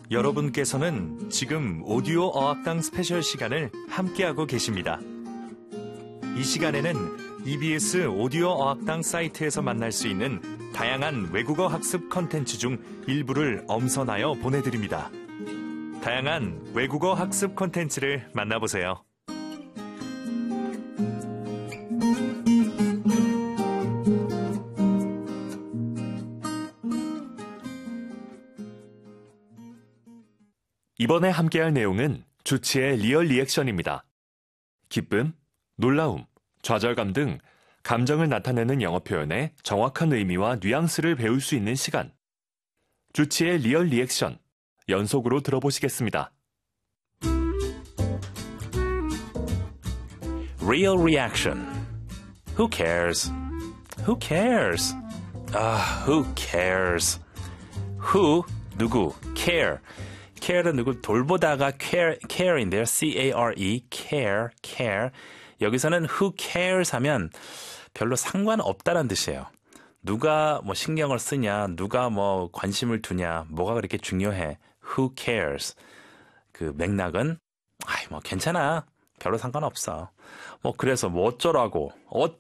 여러분께서는 지금 오디오 어학당 스페셜 시간을 함께하고 계십니다. 이 시간에는 EBS 오디오 어학당 사이트에서 만날 수 있는 다양한 외국어 학습 컨텐츠 중 일부를 엄선하여 보내드립니다. 다양한 외국어 학습 컨텐츠를 만나보세요. 이번에 함께할 내용은 주치의 리얼 리액션입니다. 기쁨, 놀라움, 좌절감 등 감정을 나타내는 영어 표현의 정확한 의미와 뉘앙스를 배울 수 있는 시간. 주치의 리얼 리액션, 연속으로 들어보시겠습니다. Real reaction. Who cares? Who cares? Who cares? Who, 누구, care. care는 누구 돌보다가 care인데요. C-A-R-E, care. 여기서는 who cares 하면 별로 상관없다는 뜻이에요. 누가 뭐 신경을 쓰냐, 누가 뭐 관심을 두냐, 뭐가 그렇게 중요해. Who cares? 그 맥락은 뭐 괜찮아. 별로 상관없어. 뭐 그래서 뭐 어쩌라고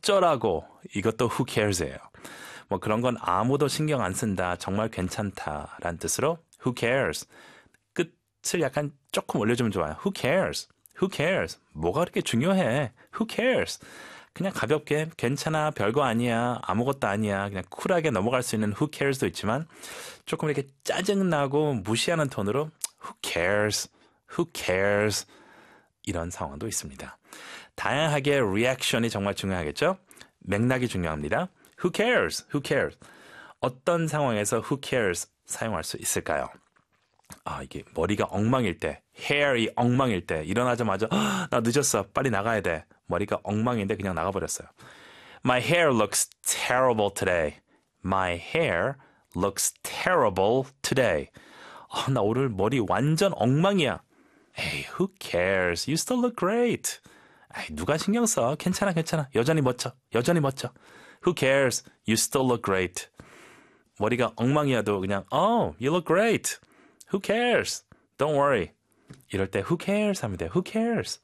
이것도 who cares예요. 뭐 그런 건 아무도 신경 안 쓴다. 정말 괜찮다라는 뜻으로 who cares? 끝을 약간 조금 올려주면 좋아요. Who cares? Who cares? 뭐가 그렇게 중요해? Who cares? 그냥 가볍게 괜찮아, 별거 아니야, 아무것도 아니야, 그냥 쿨하게 넘어갈 수 있는 who cares도 있지만 조금 이렇게 짜증나고 무시하는 톤으로 who cares? Who cares? 이런 상황도 있습니다. 다양하게 리액션이 정말 중요하겠죠? 맥락이 중요합니다. Who cares? Who cares? 어떤 상황에서 who cares 사용할 수 있을까요? 이게 머리가 엉망일 때, hair이 엉망일 때, 일어나자마자 나 늦었어, 빨리 나가야 돼. 머리가 엉망인데 그냥 나가버렸어요. My hair looks terrible today. My hair looks terrible today. 나 오늘 머리 완전 엉망이야. Hey, who cares? You still look great. 누가 신경 써? 괜찮아. 여전히 멋져. Who cares? You still look great. 머리가 엉망이어도 그냥 you look great. Who cares? Don't worry. 이럴 때 who cares 하면 돼요. Who cares?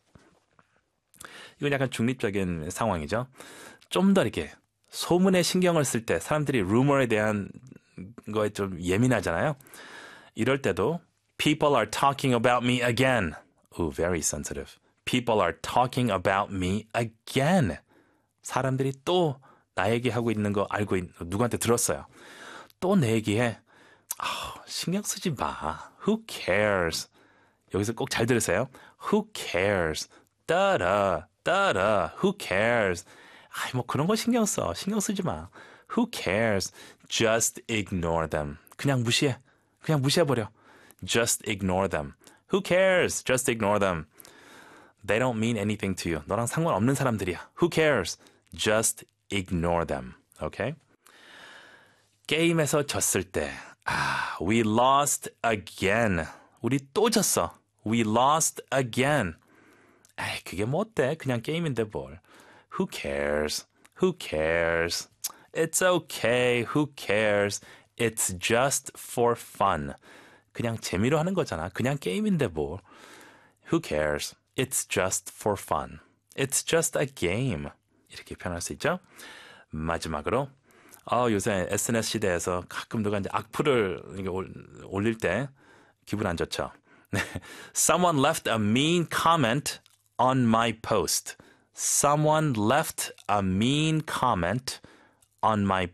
이건 약간 중립적인 상황이죠. 좀 더 이렇게 소문에 신경을 쓸 때 사람들이 루머에 대한 거에 좀 예민하잖아요. 이럴 때도 People are talking about me again. Ooh, very sensitive. People are talking about me again. 사람들이 또 나 얘기하고 있는 거 알고 누구한테 들었어요. 또 내 얘기해. 신경 쓰지 마. Who cares? 여기서 꼭 잘 들으세요. Who cares? 따라. Who cares? 뭐 그런 거 신경 쓰지 마. Who cares? Just ignore them. 그냥 무시해버려. Just ignore them. Who cares? Just ignore them. They don't mean anything to you. 너랑 상관없는 사람들이야. Who cares? Just ignore them. Okay? 게임에서 졌을 때 We lost again. 우리 또 졌어. We lost again. 그게 뭐 어때? 그냥 게임인데 뭘. Who cares? Who cares? It's okay. Who cares? It's just for fun. 그냥 재미로 하는 거잖아. 그냥 게임인데 뭐. Who cares? It's just for fun. It's just a game. 이렇게 표현할 수 있죠. 마지막으로 요새 SNS 시대에서 가끔 누가 이제 악플을 올릴 때 기분 안 좋죠. Someone left a mean comment on my post. Someone left a mean comment on my